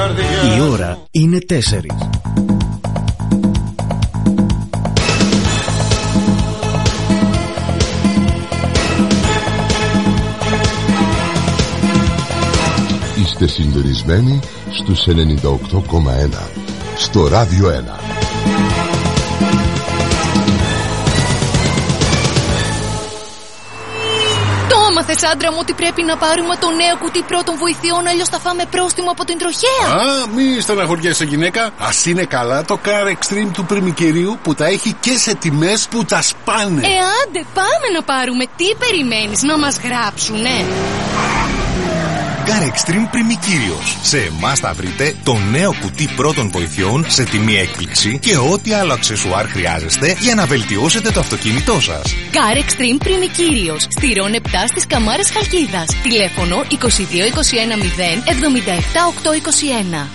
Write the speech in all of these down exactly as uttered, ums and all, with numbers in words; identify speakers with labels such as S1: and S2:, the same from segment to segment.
S1: καρδιά.
S2: Η ώρα είναι τέσσερις.
S3: Είστε συντονισμένοι στους ενενήντα οκτώ κόμμα ένα στο Ράδιο ένα.
S4: Μάθες, άντρα μου, ότι πρέπει να πάρουμε το νέο κουτί πρώτων βοηθειών, αλλιώς θα φάμε πρόστιμο από την τροχέα.
S5: Α, μη στεναχωριέσαι, γυναίκα. Ας είναι καλά το Car Extreme του πριμικερίου που τα έχει και σε τιμές που τα σπάνε.
S4: Ε, άντε, πάμε να πάρουμε. Τι περιμένεις, να μας γράψουνε?
S6: Car Extreme Πριμικύριος. Σε εμάς θα βρείτε το νέο κουτί πρώτων βοηθειών σε τιμή έκπληξη και ό,τι άλλο αξεσουάρ χρειάζεστε για να βελτιώσετε το αυτοκίνητό σας.
S4: Car Extreme Πριμικύριος. Στηρών επτά στις Καμάρες Χαλκίδας. Τηλέφωνο είκοσι δύο είκοσι ένα μηδέν εβδομήντα επτά οκτακόσια είκοσι ένα.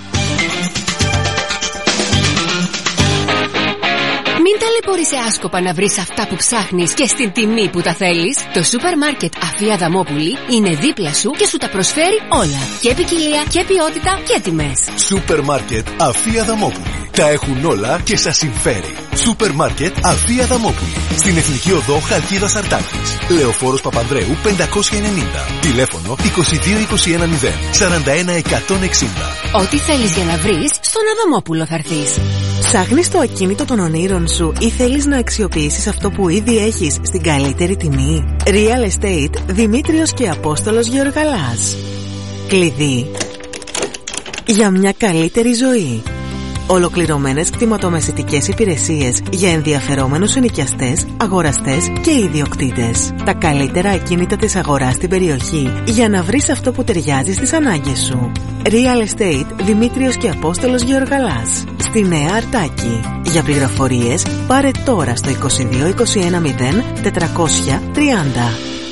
S7: Μην ταλαιπωρείσαι άσκοπα να βρεις αυτά που ψάχνεις και στην τιμή που τα θέλεις. Το σούπερ μάρκετ Αφία Δαμόπουλη είναι δίπλα σου και σου τα προσφέρει όλα. Και ποικιλία και ποιότητα και τιμές.
S8: Σούπερ μάρκετ Αφία Δαμόπουλη. Τα έχουν όλα και σας συμφέρει. Σούπερ μάρκετ Αφία Δαμόπουλη. Στην Εθνική Οδό Χαλκίδας Αρτάκης. Λεωφόρος Παπανδρέου πεντακόσια ενενήντα. Τηλέφωνο είκοσι δύο είκοσι ένα μηδέν σαράντα ένα εκατόν εξήντα.
S7: Ό,τι θέλεις για να βρεις, στον Αδαμόπουλο θα έρθεις.
S9: Ψάχνεις το ακίνητο των ονείρων σου ή θέλεις να αξιοποιήσεις αυτό που ήδη έχεις στην καλύτερη τιμή? Real Estate Δημήτριος και Απόστολος Γεωργαλάς. Κλειδί για μια καλύτερη ζωή. Ολοκληρωμένες κτηματομεσητικές υπηρεσίες για ενδιαφερόμενους ενοικιαστές, αγοραστές και ιδιοκτήτες. Τα καλύτερα ακίνητα της αγοράς στην περιοχή για να βρεις αυτό που ταιριάζει στις ανάγκες σου. Real Estate Δημήτριος και Απόστολος Γεωργαλάς. Στη Νέα Αρτάκη. Για πληροφορίες πάρε τώρα στο είκοσι δύο είκοσι ένα μηδέν τετρακόσια τριάντα.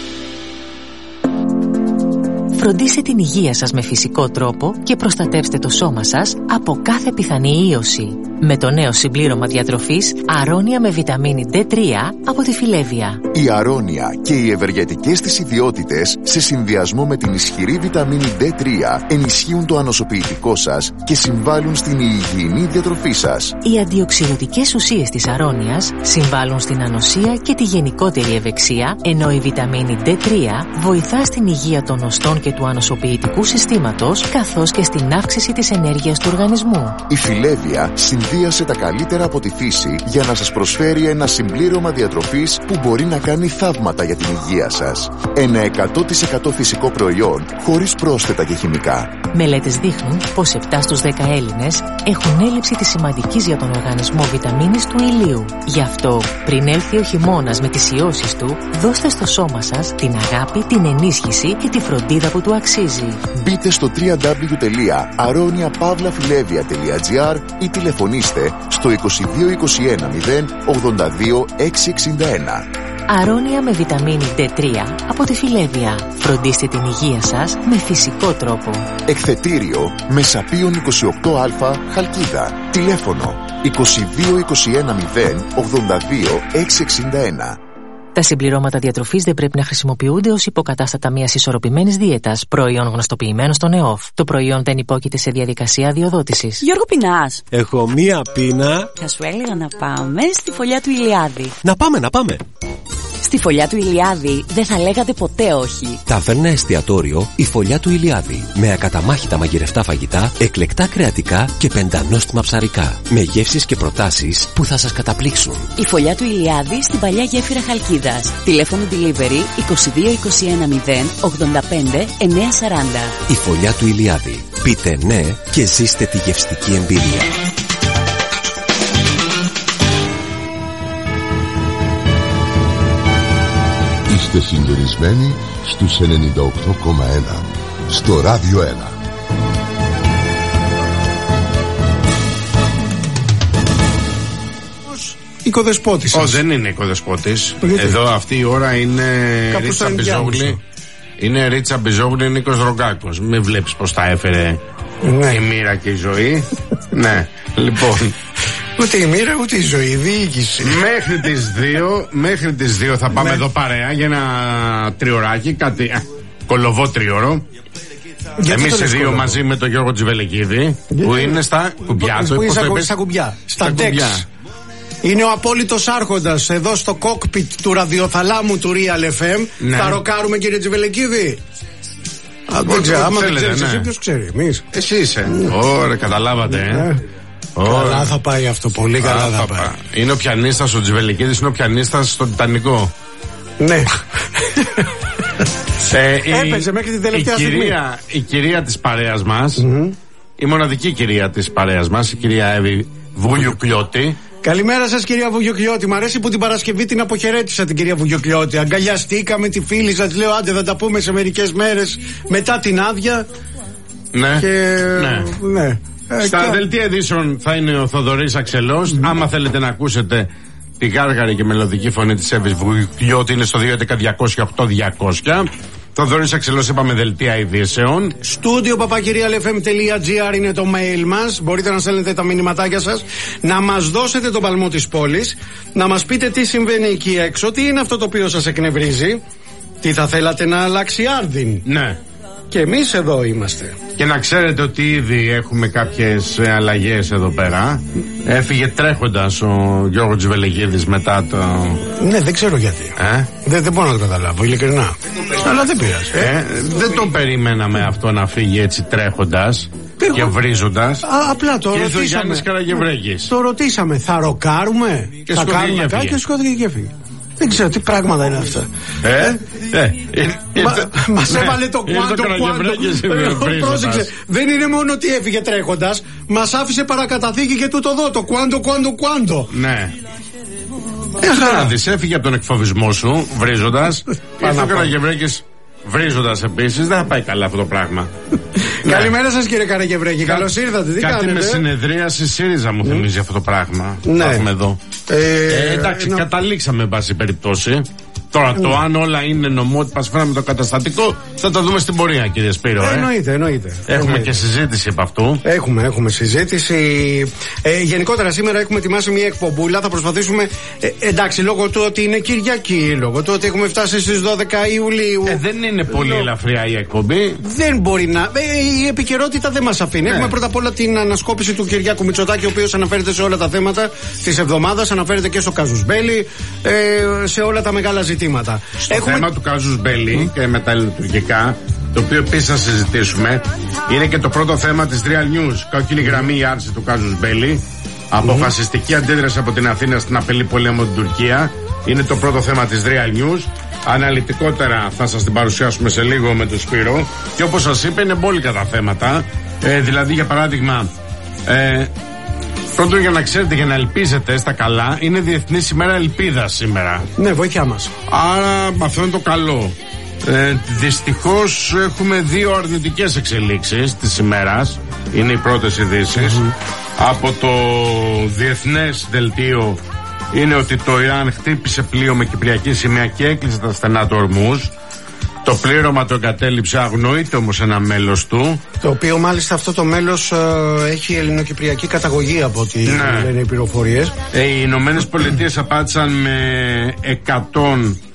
S10: Φροντίστε την υγεία σας με φυσικό τρόπο και προστατεύστε το σώμα σας από κάθε πιθανή ίωση. Με το νέο συμπλήρωμα διατροφής Αρώνια με βιταμίνη ντι τρία από τη Φιλέβια.
S3: Η Αρώνια και οι ευεργετικές της ιδιότητες σε συνδυασμό με την ισχυρή βιταμίνη ντι τρία ενισχύουν το ανοσοποιητικό σας και συμβάλλουν στην υγιεινή διατροφή σας.
S10: Οι αντιοξυδοτικές ουσίες της Αρώνιας συμβάλλουν στην ανοσία και τη γενικότερη ευεξία, ενώ η βιταμίνη ντι τρία βοηθά στην υγεία των οστών και του ανοσοποιητικού συστήματος, καθώς και στην αύξηση της ενέργειας του οργανισμού.
S3: Η Φιλέβια συνδύασε τα καλύτερα από τη φύση για να σας προσφέρει ένα συμπλήρωμα διατροφής που μπορεί να κάνει θαύματα για την υγεία σας. Ένα εκατό τοις εκατό φυσικό προϊόν χωρίς πρόσθετα και χημικά.
S10: Μελέτες δείχνουν πως επτά στους δέκα Έλληνες έχουν έλλειψη της σημαντικής για τον οργανισμό βιταμίνης του ηλίου. Γι' αυτό, πριν έλθει ο χειμώνας με τις ιώσεις του, δώστε στο σώμα σας την αγάπη, την ενίσχυση και τη φροντίδα που του αξίζει.
S3: Μπείτε στο double-u double-u double-u τελεία αρώνια παύλα φιλέβια τελεία τζι άρ ή τηλεφωνήστε στο είκοσι δύο είκοσι ένα μηδέν ογδόντα δύο εξακόσια εξήντα ένα.
S10: Αρώνια με βιταμίνη ντι τρία από τη Φιλέβια. Φροντίστε την υγεία σας με φυσικό τρόπο.
S3: Εκθετήριο Μεσαπίων είκοσι οκτώ Α Χαλκίδα. Τηλέφωνο είκοσι δύο είκοσι ένα μηδέν ογδόντα δύο εξακόσια εξήντα ένα.
S10: Τα συμπληρώματα διατροφής δεν πρέπει να χρησιμοποιούνται ως υποκατάστατα μιας ισορροπημένης δίαιτας, προϊόν γνωστοποιημένο στον ΕΟΦ. Το προϊόν δεν υπόκειται σε διαδικασία αδειοδότησης.
S11: Γιώργο, πεινάς?
S2: Έχω μία πείνα.
S11: Θα σου έλεγα να πάμε στη φωλιά του Ηλιάδη.
S2: Να πάμε, να πάμε.
S11: Στη φωλιά του Ηλιάδη δεν θα λέγατε ποτέ όχι.
S12: Ταβέρνα εστιατόριο η Φωλιά του Ηλιάδη. Με ακαταμάχητα μαγειρευτά φαγητά, εκλεκτά κρεατικά και πεντανόστιμα ψαρικά. Με γεύσεις και προτάσεις που θα σας καταπλήξουν.
S11: Η Φωλιά του Ηλιάδη στην παλιά γέφυρα Χαλκίδας. Τηλέφωνο delivery είκοσι δύο είκοσι ένα μηδέν ογδόντα πέντε εννιακόσια σαράντα.
S12: Η Φωλιά του Ηλιάδη. Πείτε ναι και ζήστε τη γευστική εμπειρία.
S3: Είστε συντονισμένοι στους ενενήντα οκτώ κόμμα ένα στο Ράδιο ένα.
S5: Οικοδεσπότης.
S13: Όχι, δεν είναι οικοδεσπότης. Εδώ αυτή η ώρα είναι Ρίτσα Μπιζόγλη. Είναι Ρίτσα Μπιζόγλη, Νίκος Ρογκάκος. Μην βλέπεις πως τα έφερε ναι. η μοίρα και η ζωή. Ναι, λοιπόν.
S5: Ούτε η μοίρα ούτε η ζωή, η διοίκηση.
S13: Μέχρι τις δύο, μέχρι τις δύο θα πάμε ναι. εδώ παρέα για ένα τριωράκι, κάτι κολοβό τριώρο. Εμείς οι δύο μαζί με τον Γιώργο Τζιβελεκίδη, που είναι στα κουμπιά.
S1: Που είναι στα, στα κουμπιά. Στα τεξ. Είναι ο απόλυτος άρχοντας εδώ στο κόκπιτ του ραδιοθαλάμου του Real εφ εμ. Ναι. Θα ροκάρουμε, κύριε Τζιβελεκίδη. Α, δεν ξέρω, άμα δεν ξέρεις, ναι. Εσύ ποιος ξέρει, εμείς.
S13: Εσύ είσαι. Ωραία, καταλάβατε.
S1: Ναι. Oh. Καλά θα πάει αυτό, πολύ καλά θα, θα πάει. πάει.
S13: Είναι ο πιανίστας, ο Τζιβελεκίδης είναι ο πιανίστας στο Τιτανικό.
S1: Ναι.
S13: ε,
S1: Έπαιζε μέχρι την τελευταία
S13: η
S1: στιγμή.
S13: Κυρία, η κυρία της παρέας μας, mm-hmm. η μοναδική κυρία της παρέας μας, η κυρία Εύη Βουγιουκλιώτη.
S1: Καλημέρα σας, κυρία Βουγιουκλιώτη. Μ' αρέσει που την Παρασκευή την αποχαιρέτησα την κυρία Βουγιουκλιώτη. Αγκαλιαστήκαμε τη φίλη σας, λέω άντε θα τα πούμε σε μερικές μέρες μετά την άδεια.
S13: Ναι.
S1: Και...
S13: ναι.
S1: ναι.
S13: Στα και... δελτία ειδήσεων θα είναι ο Θοδωρής Αξελός. Mm. Άμα θέλετε να ακούσετε τη γάργαρη και μελωδική φωνή της Εύης Βουγιουκλιώτη, είναι στο δύο έντεκα διακόσια οκτώ διακόσια. Θοδωρής Αξελός, είπαμε, δελτία ειδήσεων.
S1: Στούντιο παπάκυρια ελ εφ εμ τελεία τζι άρ είναι το mail μας. Μπορείτε να στέλνετε τα μηνυματάκια σας, να μας δώσετε τον παλμό της πόλης, να μας πείτε τι συμβαίνει εκεί έξω, τι είναι αυτό το οποίο σας εκνευρίζει, τι θα θέλατε να αλλάξει άρδιν.
S13: Ναι.
S1: Και εμείς εδώ είμαστε.
S13: Και να ξέρετε ότι ήδη έχουμε κάποιες αλλαγές εδώ πέρα. Έφυγε τρέχοντας ο Γιώργος Τζιβελεκίδης μετά το...
S1: Ναι, δεν ξέρω γιατί.
S13: Ε?
S1: Δεν, δεν μπορώ να το καταλάβω, ειλικρινά. Αλλά δεν πειράζει.
S13: Ε, δεν το περιμέναμε αυτό να φύγει έτσι τρέχοντας Πήγω... και βρίζοντας.
S1: Α, απλά το
S13: και
S1: ρωτήσαμε.
S13: Και ο Γιάννης Καραγευρέκης.
S1: Το ρωτήσαμε, θα ροκάρουμε,
S13: και
S1: θα κάνουμε κάτι και σκόθηκε και έφυγε. Δεν ξέρω τι πράγματα είναι αυτά.
S13: Ε, ε,
S1: μας έβαλε το κουάντο κουάντο. Πρόσεξε, δεν είναι μόνο ότι έφυγε τρέχοντας, μας άφησε παρακαταθήκη και του το δω, το κουάντο κουάντο κουάντο.
S13: Ναι. Έχα δεις, έφυγε από τον εκφοβισμό σου, βρίζοντας. Ήρθε ο Καραγευρέκης βρίζοντας επίσης. Δεν θα πάει καλά αυτό το πράγμα.
S1: Καλημέρα σας, κύριε Καραγευρέκη, καλώς ήρθατε. Τι
S13: κάτι
S1: κάνετε?
S13: Με συνεδρίαση ΣΥΡΙΖΑ μου θυμίζει αυτό το πράγμα.
S1: Ναι.
S13: Το έχουμε εδώ.
S1: Ε,
S13: ε, εντάξει,
S1: να...
S13: καταλήξαμε εν πάση περιπτώσει. Τώρα ναι. Το αν όλα είναι νομότυπα σύμφωνα με το καταστατικό θα το δούμε στην πορεία, κύριε Σπύρο. Ε.
S1: Εννοείται, εννοείται.
S13: Έχουμε
S1: εννοείται.
S13: Και συζήτηση από αυτού.
S1: Έχουμε, έχουμε συζήτηση. Ε, γενικότερα σήμερα έχουμε ετοιμάσει μια εκπομπούλα. Θα προσπαθήσουμε. Ε, εντάξει, λόγω του ότι είναι Κυριακή, λόγω του ότι έχουμε φτάσει στις δώδεκα Ιουλίου.
S13: Ε, δεν είναι πολύ Λό... ελαφριά η εκπομπή.
S1: Δεν μπορεί να. Ε, η επικαιρότητα δεν μας αφήνει. Ναι. Έχουμε πρώτα απ' όλα την ανασκόπηση του Κυριάκου Μητσοτάκη, ο οποίος αναφέρεται σε όλα τα θέματα της εβδομάδας. Αναφέρεται και στο Κάζους Μπέλι, ε, σε όλα τα μεγάλα ζητήματα.
S13: Στο
S1: Έχουμε...
S13: θέμα του Κάζους Μπέλι και με τα λειτουργικά, το οποίο επίσης θα συζητήσουμε, είναι και το πρώτο θέμα της Real News. Κόκκινη γραμμή η άρση του Κάζους Μπέλι. Αποφασιστική αντίδραση από την Αθήνα στην απειλή πολέμου την Τουρκία. Είναι το πρώτο θέμα της Real News. Αναλυτικότερα θα σας την παρουσιάσουμε σε λίγο με τον Σπύρο. Και όπως σας είπα, είναι μπόλικα τα θέματα. Ε, δηλαδή, για παράδειγμα, ε, πρώτον, για να ξέρετε, για να ελπίζετε στα καλά, είναι Διεθνής ημέρα ελπίδας σήμερα.
S1: Ναι, βοήθειά μας.
S13: Άρα αυτό είναι το καλό. Ε, δυστυχώς έχουμε δύο αρνητικές εξελίξεις της ημέρας. Είναι οι πρώτες ειδήσεις. Mm-hmm. Από το Διεθνές Δελτίο είναι ότι το Ιράν χτύπησε πλοίο με κυπριακή σημαία και έκλεισε τα στενά του Ορμούζ. Το πλήρωμα το εγκατέλειψε, αγνοείται όμως ένα μέλος του.
S1: Το οποίο μάλιστα αυτό το μέλος ε, έχει ελληνοκυπριακή καταγωγή από ό,τι ναι. λένε οι πληροφορίες.
S13: Ε, οι Ηνωμένες Πολιτείες απάντησαν με εκατό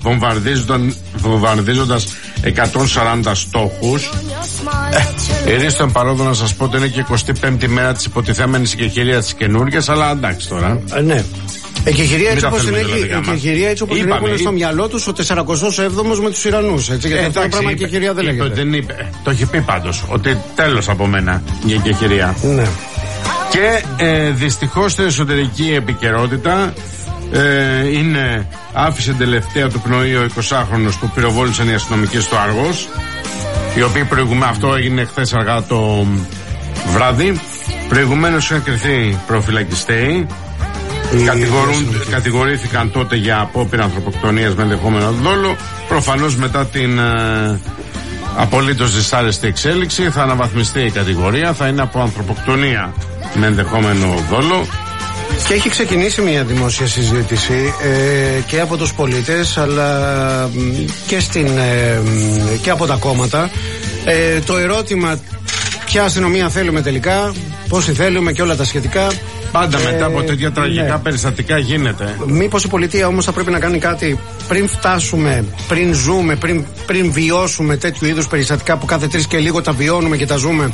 S13: βομβαρδίζοντας εκατόν σαράντα στόχους. Ε, Ειρήστον παρόδο να σας πω ότι είναι και η εικοστή πέμπτη μέρα της υποτιθέμενης εκεχηρίας της καινούργιας, αλλά εντάξει τώρα.
S1: Ε, ναι. Εκεχηρία έτσι όπως την, έχει, την έχουν στο μυαλό τους ο σαράντα έβδομος με τους Ιρανούς. Έτσι, γιατί αυτό το πράγμα εκεχηρία δεν λέγεται.
S13: Δεν είπε, το έχει πει πάντως ότι τέλος από μένα η εκεχηρία.
S1: Ναι.
S13: Και ε, δυστυχώς στην εσωτερική επικαιρότητα ε, είναι, άφησε τελευταία του πνοή ο εικοσάχρονος που πυροβόλησαν οι αστυνομικοί στο Άργος, οι οποίοι προηγουμένως, αυτό έγινε χθες αργά το βράδυ, προηγουμένως είχαν κρυθεί προφυλακιστέοι. Κατηγορήθηκαν τότε για απόπειρα ανθρωποκτονίας με ενδεχόμενο δόλο. Προφανώς μετά την ε, απολύτως δυσάρεστη εξέλιξη θα αναβαθμιστεί η κατηγορία, θα είναι από ανθρωποκτονία με ενδεχόμενο δόλο.
S1: Και έχει ξεκινήσει μια δημόσια συζήτηση ε, και από τους πολίτες αλλά και, στην, ε, και από τα κόμματα. Ε, το ερώτημα ποια αστυνομία θέλουμε τελικά, πόσοι θέλουμε και όλα τα σχετικά.
S13: Πάντα ε, μετά από τέτοια τραγικά ναι. περιστατικά γίνεται.
S1: Μήπως η πολιτεία όμως θα πρέπει να κάνει κάτι πριν φτάσουμε, πριν ζούμε, πριν, πριν βιώσουμε τέτοιου είδους περιστατικά που κάθε τρεις και λίγο τα βιώνουμε και τα ζούμε,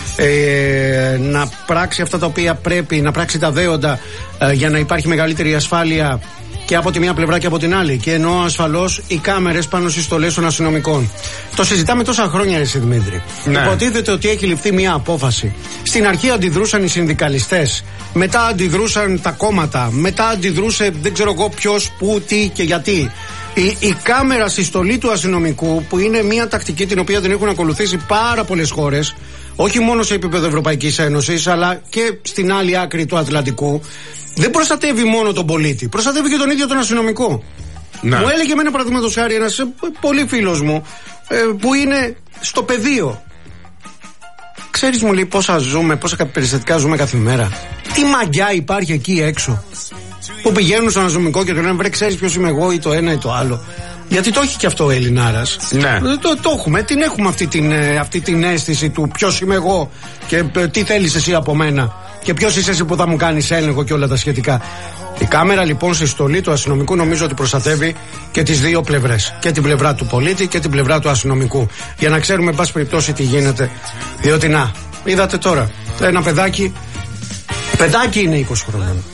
S1: ε, να πράξει αυτά τα οποία πρέπει, να πράξει τα δέοντα ε, για να υπάρχει μεγαλύτερη ασφάλεια και από τη μία πλευρά και από την άλλη. Και εννοώ ασφαλώς οι κάμερες πάνω στις στολές των αστυνομικών. Το συζητάμε τόσα χρόνια, εσύ Δημήτρη. Ναι. Υποτίθεται ότι έχει ληφθεί μια απόφαση. Στην αρχή αντιδρούσαν οι συνδικαλιστές. Μετά αντιδρούσαν τα κόμματα. Μετά αντιδρούσε δεν ξέρω εγώ ποιος, πού, τι και γιατί. Η, η κάμερα στη στολή του αστυνομικού, που είναι μια τακτική την οποία την έχουν ακολουθήσει πάρα πολλές χώρες, όχι μόνο σε επίπεδο Ευρωπαϊκής Ένωσης, αλλά και στην άλλη άκρη του Ατλαντικού, δεν προστατεύει μόνο τον πολίτη, προστατεύει και τον ίδιο τον αστυνομικό. Να. Μου έλεγε εμένα παραδείγματος χάρη ένας πολύ φίλος μου, ε, που είναι στο πεδίο. Ξέρεις, μου λέει, πόσα ζούμε, πόσα περιστατικά ζούμε κάθε μέρα. Τι μαγιά υπάρχει εκεί έξω. Που πηγαίνουν στον αστυνομικό και του λένε, βρε, ξέρεις ποιος είμαι εγώ ή το ένα ή το άλλο. Γιατί το έχει και αυτό ο Ελληνάρας.
S13: Ναι.
S1: Το, το έχουμε, την έχουμε αυτή την, αυτή την αίσθηση του ποιος είμαι εγώ και τι θέλεις εσύ από μένα. Και ποιος είσαι εσύ που θα μου κάνεις έλεγχο και όλα τα σχετικά. Η κάμερα λοιπόν στη στολή του αστυνομικού νομίζω ότι προστατεύει και τις δύο πλευρές. Και την πλευρά του πολίτη και την πλευρά του αστυνομικού. Για να ξέρουμε, εν πάση περιπτώσει, τι γίνεται. Διότι να, είδατε τώρα, ένα παιδάκι, παιδάκι είναι είκοσι χρόνων.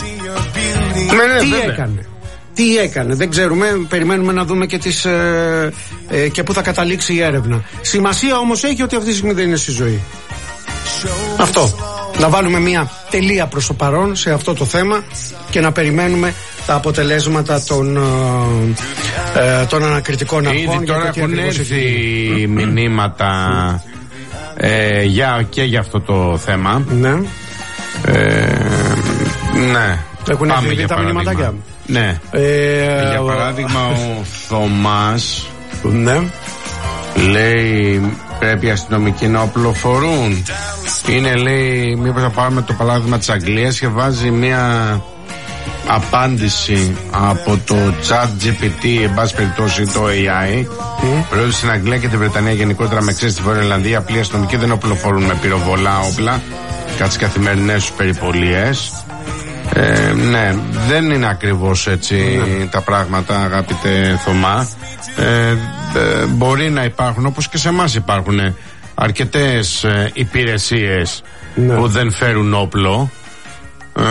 S13: Ναι, ναι,
S1: τι
S13: βέβαια.
S1: έκανε. Τι έκανε, δεν ξέρουμε. Περιμένουμε να δούμε και, τις, ε, ε, και πού θα καταλήξει η έρευνα. Σημασία όμως έχει ότι αυτή τη στιγμή δεν είναι στη ζωή. Αυτό. Να βάλουμε μια τελεία προς το παρόν σε αυτό το θέμα και να περιμένουμε τα αποτελέσματα των, ε, των ανακριτικών αρχών.
S13: Ήδη τώρα έχουν έρθει μηνύματα ε, για, και για αυτό το θέμα.
S1: Ναι.
S13: Ε, ναι.
S1: Έχουν έρθει τα μηνύματάκια.
S13: Ναι.
S1: Ε,
S13: για παράδειγμα ο Θωμάς,
S1: ναι,
S13: λέει πρέπει οι αστυνομικοί να οπλοφορούν. Είναι, λέει, μήπως θα πάρουμε το παράδειγμα της Αγγλίας και βάζει μια απάντηση από το ChatGPT, εν πάση περιπτώσει το έι άι. Mm. Προϊόντα στην Αγγλία και τη Βρετανία γενικότερα, με εξαίρεση στη Βόρεια Ιρλανδία, απλοί αστυνομικοί δεν οπλοφορούν με πυροβολά όπλα κατά τις καθημερινές τους περιπολίες. Ε, ναι, δεν είναι ακριβώς έτσι mm. τα πράγματα, αγαπητέ Θωμά. Ε, ε, μπορεί να υπάρχουν, όπως και σε εμάς υπάρχουν αρκετές ε, υπηρεσίες ναι. που δεν φέρουν όπλο, ε,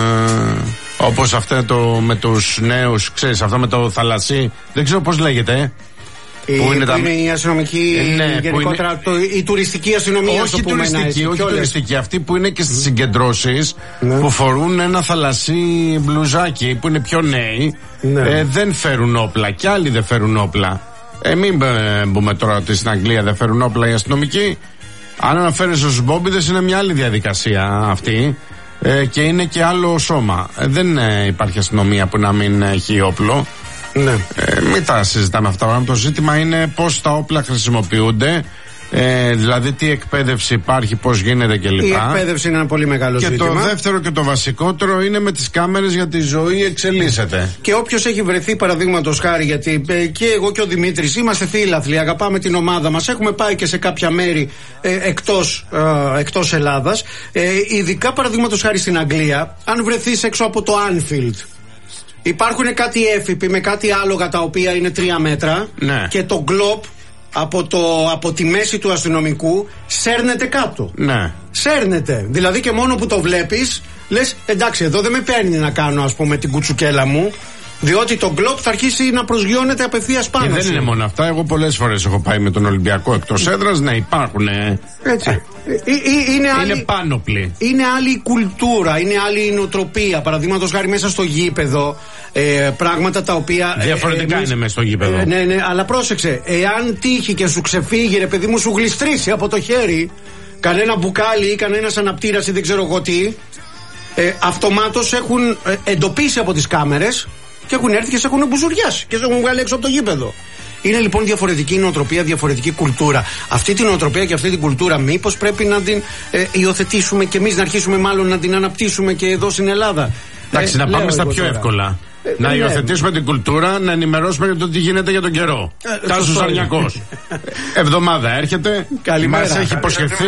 S13: όπως αυτό το, με τους νέους, ξέρεις, αυτό με το θαλασσί, δεν ξέρω πώς λέγεται.
S1: Η, που είναι, που τα... είναι η αστυνομική, ε, ναι, γενικότερα, είναι... το, η τουριστική αστυνομία.
S13: Όχι τουριστική, όχι τουριστική, αυτή που είναι και στις συγκεντρώσεις ναι. που φορούν ένα θαλασσί μπλουζάκι, που είναι πιο νέοι, ναι. ε, δεν φέρουν όπλα, και άλλοι δεν φέρουν όπλα. Ε, μην μπούμε τώρα ότι στην Αγγλία δεν φέρουν όπλα οι αστυνομικοί. Αν αναφέρεσαι στους μπόμπιδες, είναι μια άλλη διαδικασία αυτή, ε, και είναι και άλλο σώμα. Ε, δεν ε, υπάρχει αστυνομία που να μην έχει όπλο. Ναι. Ε, μην τα συζητάμε αυτά. Το ζήτημα είναι πώς τα όπλα χρησιμοποιούνται. Ε, δηλαδή τι εκπαίδευση υπάρχει, πώς γίνεται κλπ.
S1: Η εκπαίδευση είναι ένα πολύ μεγάλο
S13: και
S1: ζήτημα.
S13: Και το δεύτερο και το βασικότερο είναι με τις κάμερες, γιατί η ζωή εξελίσσεται.
S1: Και όποιος έχει βρεθεί, παραδείγματος χάρη, γιατί ε, και εγώ και ο Δημήτρης είμαστε φίλαθλοι, αγαπάμε την ομάδα μας, έχουμε πάει και σε κάποια μέρη ε, εκτός, ε, εκτός Ελλάδας, ε, ειδικά παραδείγματος χάρη στην Αγγλία, αν βρεθείς έξω από το Anfield, υπάρχουν κάτι έφυποι με κάτι άλογα τα οποία είναι τρία μέτρα, ναι. και το γκλοπ από, το, από τη μέση του αστυνομικού σέρνεται κάτω.
S13: Ναι.
S1: Σέρνεται. Δηλαδή και μόνο που το βλέπεις λες, εντάξει, εδώ δεν με παίρνει να κάνω, ας πούμε, την κουτσουκέλα μου, διότι το γκλοπ θα αρχίσει να προσγειώνεται απευθείας πάνω.
S13: Και δεν είναι μόνο αυτά. Εγώ πολλές φορές έχω πάει με τον Ολυμπιακό εκτός έδρας. Ναι, υπάρχουν.
S1: Έτσι. Ε, είναι, άλλη,
S13: είναι πάνωπλοι.
S1: Είναι άλλη η κουλτούρα, είναι άλλη η νοοτροπία. Παραδείγματος χάρη μέσα στο γήπεδο, ε, πράγματα τα οποία.
S13: Διαφορετικά ε, εμείς, είναι μέσα στο γήπεδο.
S1: Ε, ναι, ναι, αλλά πρόσεξε. Εάν τύχει και σου ξεφύγει, ρε παιδί μου, σου γλιστρήσει από το χέρι κανένα μπουκάλι ή κανένας αναπτήρας ή δεν ξέρω εγώ τι, ε, αυτομάτως έχουν ε, εντοπίσει από τις κάμερες και έχουν έρθει και σε έχουν μπουζουριάσει και σε έχουν βγάλει έξω από το γήπεδο. Είναι λοιπόν διαφορετική νοοτροπία, διαφορετική κουλτούρα. Αυτή την νοοτροπία και αυτή την κουλτούρα μήπως πρέπει να την ε, υιοθετήσουμε και εμείς, να αρχίσουμε μάλλον να την αναπτύσσουμε και εδώ στην Ελλάδα.
S13: Εντάξει, να πάμε στα πιο εύκολα. Ε, να ναι. υιοθετήσουμε την κουλτούρα, να ενημερώσουμε για το τι γίνεται για τον καιρό. Ε, Τάσος Αρνιακός. Εβδομάδα έρχεται. Μας έχει υποσχεθεί,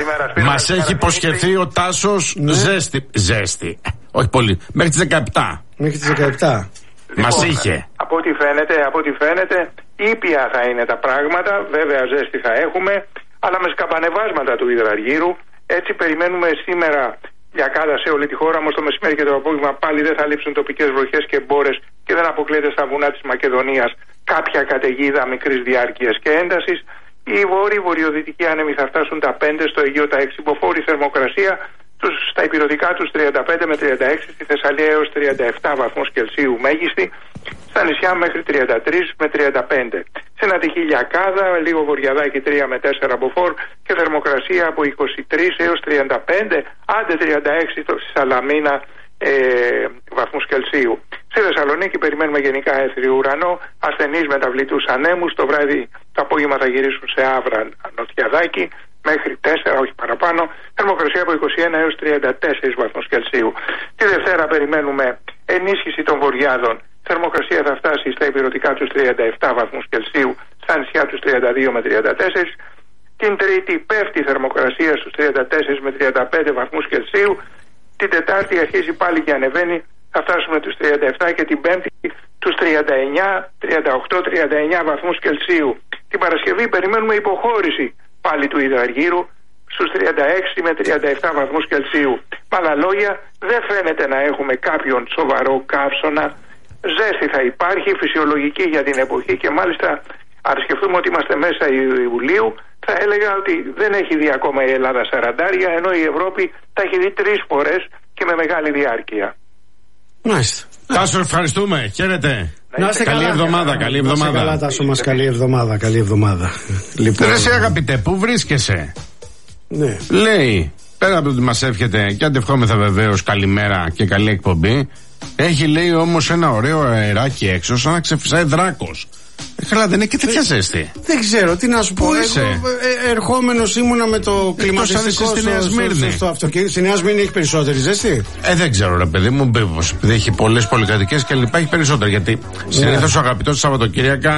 S13: μας έχει υποσχεθεί ο Τάσος ναι. ζέστη. Ζέστη. Όχι πολύ. Μέχρι τις δεκαεπτά.
S1: Μέχρι τις δεκαεπτά.
S13: Λοιπόν, μας είχε.
S14: Από ό,τι φαίνεται, από ό,τι φαίνεται, ήπια θα είναι τα πράγματα. Βέβαια, ζέστη θα έχουμε, αλλά με σκαμπανεβάσματα του υδραργύρου. Έτσι, περιμένουμε σήμερα λιακάδα σε όλη τη χώρα. Όμως το μεσημέρι και το απόγευμα πάλι δεν θα λείψουν τοπικές βροχές και μπόρες και δεν αποκλείεται στα βουνά της Μακεδονίας κάποια καταιγίδα μικρής διάρκειας και έντασης. Οι βόρειοι-βορειοδυτικοί άνεμοι θα φτάσουν τα πέντε, στο Αιγαίο τα έξι, υποφόρη θερμοκρασία. Τους, στα υπηρετικά τους τριάντα πέντε με τριάντα έξι, στη Θεσσαλία έως τριάντα επτά βαθμούς Κελσίου μέγιστη, στα νησιά μέχρι τριάντα τρία με τριάντα πέντε. Σε ένα τυχή λιακάδα, λίγο βορειαδάκι τρία με τέσσερα μποφόρ και θερμοκρασία από είκοσι τρία έως τριάντα πέντε, άντε τριάντα έξι στη Σαλαμίνα ε, βαθμούς Κελσίου. Στη Θεσσαλονίκη περιμένουμε γενικά έθριο ουρανό, ασθενείς μεταβλητούς ανέμους, το βράδυ το απόγευμα θα γυρίσουν σε άβρα νοτιαδάκι, μέχρι τέσσερα, όχι παραπάνω, θερμοκρασία από είκοσι ένα έως τριάντα τέσσερα βαθμούς Κελσίου. Τη Δευτέρα περιμένουμε ενίσχυση των βορειάδων. Θερμοκρασία θα φτάσει στα υπηρετικά τους τριάντα επτά βαθμούς Κελσίου, στα νησιά τους τριάντα δύο με τριάντα τέσσερα. Την Τρίτη πέφτει η θερμοκρασία στους τριάντα τέσσερα με τριάντα πέντε βαθμούς Κελσίου. Την Τετάρτη αρχίζει πάλι και ανεβαίνει, θα φτάσουμε τους τριάντα επτά και την Πέμπτη τους τριάντα εννιά, τριάντα οκτώ, τριάντα εννιά βαθμούς Κελσίου. Την Παρασκευή περιμένουμε υποχώρηση πάλι του υδραργύρου στους τριάντα έξι με τριάντα επτά βαθμούς Κελσίου. Με άλλα λόγια, δεν φαίνεται να έχουμε κάποιον σοβαρό καύσωνα. Ζέστη θα υπάρχει, φυσιολογική για την εποχή και μάλιστα αν σκεφτούμε ότι είμαστε μέσα Ιουλίου, θα έλεγα ότι δεν έχει δει ακόμα η Ελλάδα σαραντάρια, ενώ η Ευρώπη τα έχει δει τρεις φορές και με μεγάλη διάρκεια.
S1: Μάλιστα.
S13: Τάσο, ευχαριστούμε. Χαίρετε.
S1: Να είστε
S13: καλή
S1: καλά,
S13: εβδομάδα, καλή εβδομάδα.
S1: Να είστε καλά, Τάσο μας, καλή εβδομάδα, καλή εβδομάδα.
S13: Λοιπόν, ρε σε αγαπητέ, πού βρίσκεσαι?
S1: Ναι.
S13: Λέει, πέρα από το ότι μας εύχεται και αντευχόμεθα βεβαίως καλημέρα και καλή εκπομπή, έχει λέει όμως ένα ωραίο αεράκι έξω σαν να ξεφυσάει δράκος. Καλά, δεν έχει και τέτοια ζέστη.
S1: Δεν ξέρω, τι να σου πω. Εγώ ε, ερχόμενος ήμουνα με το κλιματιστικό
S13: στη Νέα Σμύρνη.
S1: Στο αυτοκίνητο. Στη Νέα Σμύρνη έχει περισσότερη ζέστη.
S13: Ε, δεν ξέρω, ρε παιδί μου, επειδή έχει πολλές πολυκατοικίες και λοιπά, έχει περισσότερη. Γιατί ναι. συνήθως ο αγαπητός Σαββατοκύριακα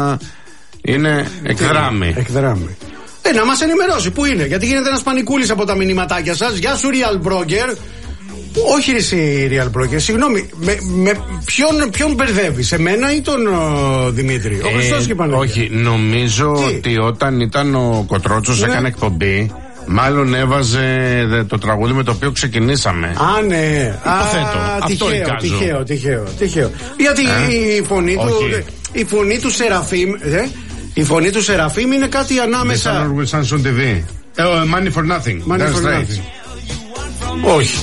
S13: είναι εκδράμει.
S1: Εκδράμει. Ε, να μας ενημερώσει πού είναι. Γιατί γίνεται ένας πανικούλης από τα μηνυματάκια σας. Γεια σου, Real Broker. Όχι εσύ, Real Broker, συγγνώμη. Με, με ποιον, ποιον μπερδεύεις, εμένα ή τον ο, Δημήτρη? Ο Χριστός και Παναγία.
S13: Όχι, νομίζω τι? ότι όταν ήταν ο Κοτρότσος ναι. έκανε εκπομπή, μάλλον έβαζε το τραγούδι με το οποίο ξεκινήσαμε.
S1: Α, ναι.
S13: Υποθέτω.
S1: Α,
S13: αυτό
S1: τυχαίο, τυχαίο, τυχαίο, τυχαίο. Γιατί ε? η, φωνή του, η φωνή του Σεραφείμ, ε, η φωνή του Σεραφείμ είναι κάτι ανάμεσα.
S13: Σαν Sun τι βι. Uh, money for nothing.
S1: Money for right. nothing.
S13: Όχι.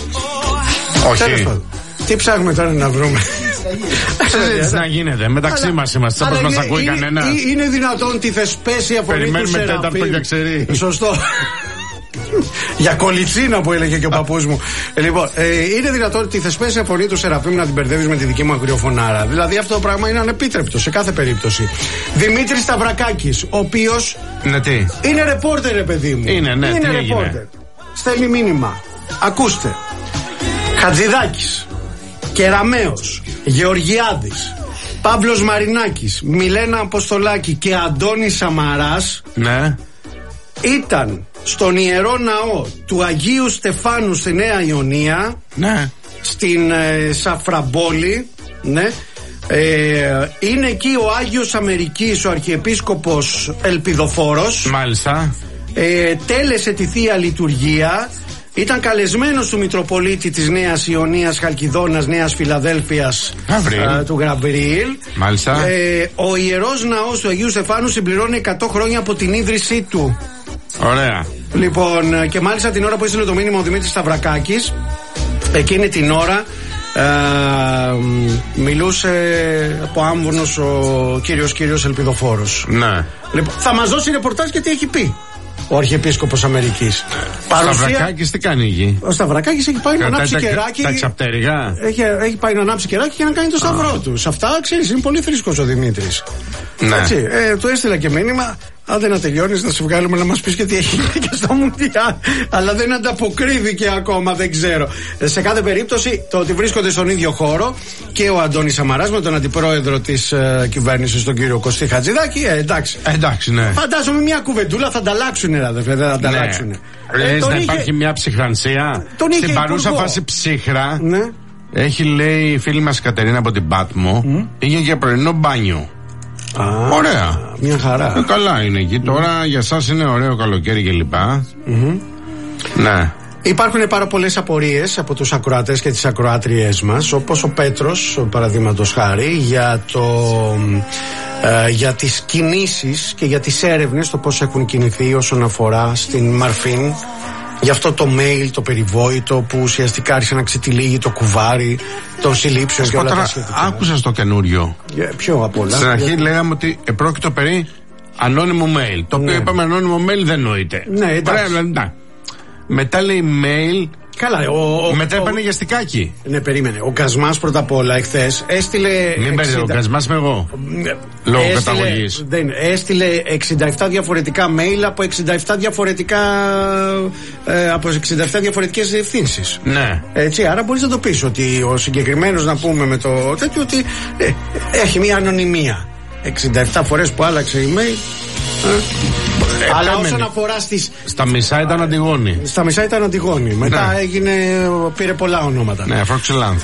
S13: Όχι.
S1: Τι ψάχνουμε τώρα να βρούμε?
S13: Έτσι να γίνεται. Μεταξύ μας είμαστε. Όπως μας ακούει κανένα.
S1: Είναι δυνατόν τη θεσπέσια φωνή του Σεραφείμ?
S13: Περιμένουμε τέταρτο για ξερί.
S1: Σωστό. Για κολιτσίνα που έλεγε και ο παππούς μου. Λοιπόν, ε, είναι δυνατόν τη θεσπέσια φωνή του Σεραφείμ να την μπερδεύεις με τη δική μου αγριοφωνάρα? Δηλαδή αυτό το πράγμα είναι ανεπίτρεπτο σε κάθε περίπτωση. Δημήτρης Σταυρακάκης, ο οποίος
S13: ναι, τι?
S1: είναι ρεπόρτερ, ρε παιδί μου.
S13: Είναι, ναι,
S1: είναι ρεπόρτερ. Στέλνει μήνυμα. Ακούστε. Χατζηδάκης, Κεραμέως, Γεωργιάδης, Παύλος Μαρινάκης, Μιλένα Αποστολάκη και Αντώνης Σαμαράς
S13: ναι.
S1: ήταν στον Ιερό Ναό του Αγίου Στεφάνου στη Νέα Ιωνία,
S13: ναι.
S1: στην ε, Σαφραμπόλη, ναι. Ε, είναι εκεί ο Άγιος Αμερικής, ο Αρχιεπίσκοπος Ελπιδοφόρος.
S13: Μάλιστα.
S1: ε, Τέλεσε τη Θεία Λειτουργία. Ήταν καλεσμένος του Μητροπολίτη της Νέας Ιωνίας Χαλκιδόνας Νέας Φιλαδέλφειας α, του Γαβριήλ.
S13: Μάλιστα.
S1: Ε, ο Ιερός Ναός του Αγίου Στεφάνου συμπληρώνει εκατό χρόνια από την ίδρυσή του.
S13: Ωραία.
S1: Λοιπόν, και μάλιστα την ώρα που έστειλε το μήνυμα ο Δημήτρης Σταυρακάκης, εκείνη την ώρα ε, μιλούσε από άμβονος ο κύριος κύριος Ελπιδοφόρος.
S13: Ναι.
S1: Λοιπόν, θα μας δώσει ρεπορτάζ και τι έχει πει ο Αρχιεπίσκοπος Αμερικής.
S13: Ο Σταυρακάκης τι κάνει εκεί?
S1: Ο Σταυρακάκης έχει πάει να ανάψει
S13: τα,
S1: κεράκι.
S13: Τα ξαπτέρυγα.
S1: Έχει, έχει πάει να ανάψει κεράκι και να κάνει το σταυρό του. Σε αυτά ξέρεις, είναι πολύ θρήσκος ο Δημήτρης.
S13: Ναι.
S1: Έτσι, ε, του έστειλα και μήνυμα. Αν δεν τελειώνει, να σε βγάλουμε να μα πει και τι έχει γίνει και στο Μουντιάλ. Αλλά δεν ανταποκρίθηκε ακόμα, δεν ξέρω. Σε κάθε περίπτωση, το ότι βρίσκονται στον ίδιο χώρο και ο Αντώνης Σαμαράς με τον αντιπρόεδρο της ε, κυβέρνησης, τον κύριο Κωστή Χατζηδάκη, ε, εντάξει.
S13: Εντάξει, ναι.
S1: Φαντάζομαι μια κουβεντούλα θα ανταλλάξουν, αδερφέ, δεν θα ανταλλάξουν.
S13: Ναι. Ε, να είχε... υπάρχει μια ψυχρανσία. Στην παρούσα φάση ψύχρα. Ναι. Έχει, λέει, η φίλη μας Κατερίνα από την Πάτμο, mm. είχε για πρωινό μπάνιο. Α, ωραία.
S1: Μια χαρά.
S13: Ε, καλά είναι εκεί. Mm. Τώρα για σας είναι ωραίο καλοκαίρι κλπ. Mm-hmm. Ναι.
S1: Υπάρχουν πάρα πολλές απορίες από τους ακροατές και τις ακροάτριές μας, όπως ο Πέτρος, παραδείγματος χάρη, για, το, ε, για τις κινήσεις και για τις έρευνες, το πώς έχουν κινηθεί όσον αφορά στην Μαρφίν. Γι' αυτό το mail, το περιβόητο που ουσιαστικά άρχισε να ξετυλίγει το κουβάρι των συλλήψεων και όλα τα σχετικά.
S13: Άκουσα στο καινούριο.
S1: Yeah, ποιο απ' όλα.
S13: Στην αρχή γιατί... λέγαμε ότι επρόκειτο περί ανώνυμο mail. Το οποίο ναι. είπαμε ανώνυμο mail δεν νοείται.
S1: Ναι, εντάξει.
S13: Πρέπει, να... Μετά λέει mail.
S1: Καλά, ο, ο,
S13: μετά
S1: ο,
S13: έπανε για στικάκι.
S1: Ναι, περίμενε. Ο Κασμάς πρώτα απ' όλα εχθές έστειλε.
S13: Μην παίρνει, ο Κασμάς είμαι εγώ. Λόγω καταγωγής.
S1: Δεν, έστειλε εξήντα επτά διαφορετικά mail από εξήντα επτά διαφορετικά. Ε, από εξήντα επτά διαφορετικές διευθύνσεις.
S13: Ναι.
S1: Έτσι, άρα μπορείς να το πεις ότι ο συγκεκριμένος, να πούμε με το τέτοιο, ότι ε, έχει μια ανωνυμία. εξήντα επτά φορές που άλλαξε email. Ε, αλλά όσον αφορά στις...
S13: Στα μισά ήταν Αντιγόνη.
S1: Στα μισά ήταν Αντιγόνη. Μετά ναι. έγινε, πήρε πολλά ονόματα.
S13: Ναι, Φροξελάνθη.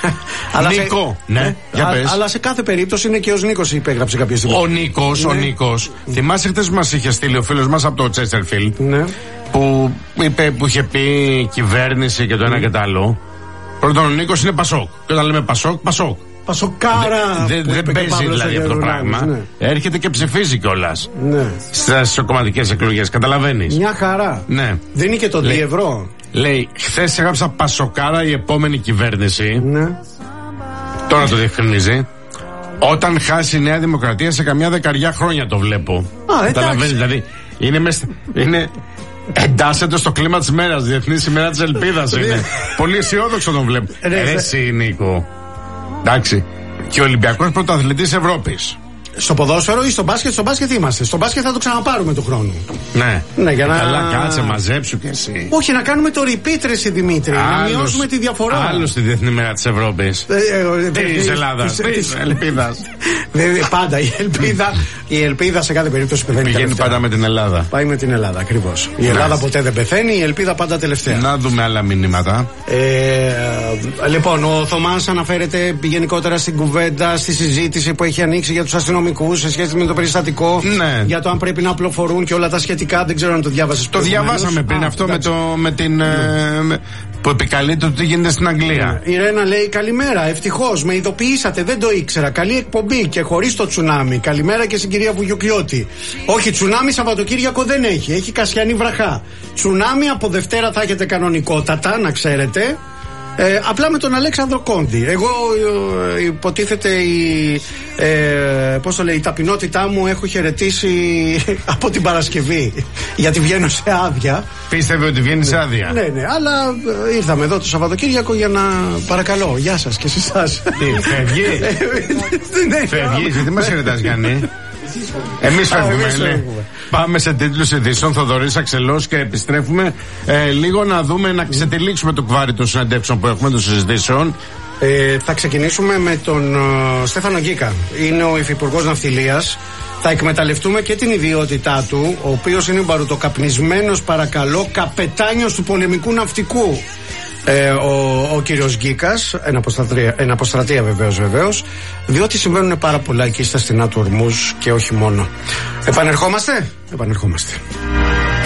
S13: Νίκο.
S1: Ναι, ναι. Για πες. Αλλά σε κάθε περίπτωση είναι και ο Νίκος υπέγραψε κάποια στιγμή.
S13: Ο Νίκος, ναι. ο Νίκος. Mm. Θυμάσαι χτες που μας είχε στείλει ο φίλος μας από το Chesterfield,
S1: ναι.
S13: που, είπε, που είχε πει κυβέρνηση και το ένα mm. και το άλλο. Πρώτον, ο Νίκος είναι Πασόκ. Και όταν λέμε Πασόκ, Πασόκ.
S1: Πασοκάρα.
S13: Δεν δε, δε παίζει δηλαδή αυτό το πράγμα. Ναι. Έρχεται και ψηφίζει κιόλας.
S1: Ναι.
S13: Στις κομματικές εκλογές, καταλαβαίνεις.
S1: Μια χαρά.
S13: Ναι.
S1: Δίνει και το δύο ευρώ.
S13: Λέει, χθες έγραψα Πασοκάρα η επόμενη κυβέρνηση.
S1: Ναι.
S13: Τώρα το διευκρινίζει. Όταν χάσει η Νέα Δημοκρατία σε καμιά δεκαριά χρόνια το βλέπω.
S1: Α,
S13: καταλαβαίνεις, δηλαδή. Είναι, μες, είναι εντάσσεται στο κλίμα της μέρας. Διεθνής ημέρα της ελπίδας είναι. Πολύ αισιόδοξο τον βλέπω. Ρε εσύ, Νίκο. Εντάξει. Και ο Ολυμπιακός πρωταθλητής Ευρώπης.
S1: Στο ποδόσφαιρο ή στο μπάσκετ? Στο μπάσκετ είμαστε. Στο μπάσκετ θα το ξαναπάρουμε του χρόνου.
S13: Ναι.
S1: Ναι, για να...
S13: Καλά, κάτσε, μαζέψου κι εσύ.
S1: Όχι, να κάνουμε το repeat, ρε εσύ Δημήτρη. Άλλος, να μειώσουμε τη διαφορά.
S13: Άλλο στη Διεθνή Μέρα της Ευρώπης. Της Ελλάδας. Της Ελπίδας.
S1: Πάντα η ελπίδα, η ελπίδα σε κάθε περίπτωση πεθαίνει.
S13: Πηγαίνει πάντα με την Ελλάδα.
S1: Πάει με την Ελλάδα, ακριβώς. Η Ελλάδα ποτέ δεν πεθαίνει, η ελπίδα πάντα τελευταία.
S13: Να δούμε άλλα μηνύματα.
S1: Λοιπόν, ο Θωμάς αναφέρεται γενικότερα στην κουβέντα, στη συζήτηση που έχει ανοίξει για τους αστυνομικούς σε σχέση με το περιστατικό.
S13: Ναι.
S1: Για το αν πρέπει να απλοφορούν και όλα τα σχετικά. Δεν ξέρω αν το διάβασες.
S13: Το διαβάσαμε πριν. Α, αυτό με, το, με την. Ναι. Ε, με, που επικαλείται το τι γίνεται στην Αγγλία.
S1: Η Ρένα λέει καλημέρα. Ευτυχώς με ειδοποιήσατε. Δεν το ήξερα. Καλή εκπομπή και χωρίς το τσουνάμι. Καλημέρα και στην κυρία Βουγιουκλιώτη. Όχι, τσουνάμι Σαββατοκύριακο δεν έχει. Έχει Κασιανή βραχά. Τσουνάμι από Δευτέρα θα έχετε κανονικότατα, να ξέρετε. Ε, απλά με τον Αλέξανδρο Κόντι. Εγώ ε, υποτίθεται η, ε, πώς το λέει, η ταπεινότητά μου έχω χαιρετήσει από την Παρασκευή. Γιατί βγαίνω σε άδεια.
S13: Πίστευε ότι βγαίνει σε άδεια.
S1: Ναι, ναι, αλλά ε, ήρθαμε εδώ το Σαββατοκύριακο για να παρακαλώ. Γεια σας και σε εσάς.
S13: Τι, φεύγει. Φεύγει, γιατί μας χαιρετάς, Γιάννη? Εμείς φεύγουμε, λέει. Πάμε σε τίτλους ειδήσεων. Θοδωρής Αξελός και επιστρέφουμε ε, λίγο να δούμε, να ξετυλίξουμε το κουβάρι των συνεντεύξεων που έχουμε, των συζητήσεων.
S1: Ε, θα ξεκινήσουμε με τον uh, Στέφανο Γκίκα. Είναι ο υφυπουργός ναυτιλίας. Θα εκμεταλλευτούμε και την ιδιότητά του, ο οποίος είναι μπαρουτοκαπνισμένος, παρακαλώ, καπετάνιος του πολεμικού ναυτικού. Ε, ο, ο κύριος Γκίκας, εν αποστρατεία, εν αποστρατεία βεβαίως, βεβαίως, διότι συμβαίνουν πάρα πολλά εκεί στα στενά του Ορμούζ και όχι μόνο. Επανερχόμαστε, επανερχόμαστε.